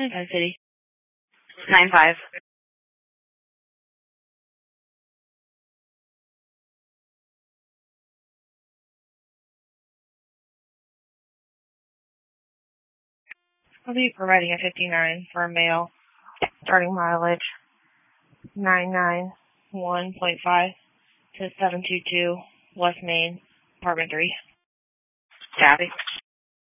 95 City. 95. I'll be providing a 59 for a male. Starting mileage 991.5 to 722 West Main, Apartment 3. Copy.